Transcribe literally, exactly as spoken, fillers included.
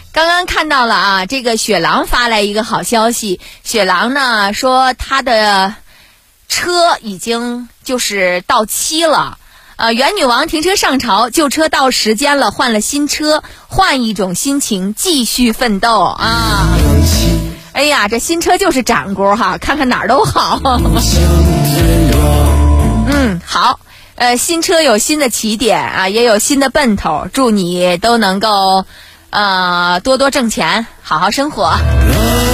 刚刚看到了啊，这个雪狼发来一个好消息，雪狼呢说他的车已经就是到期了。呃，原女王停车上潮，旧车到时间了，换了新车，换一种心情，继续奋斗啊！哎呀，这新车就是掌锅哈，看看哪儿都好。嗯，好，呃，新车有新的起点啊，也有新的奔头，祝你都能够呃多多挣钱，好好生活。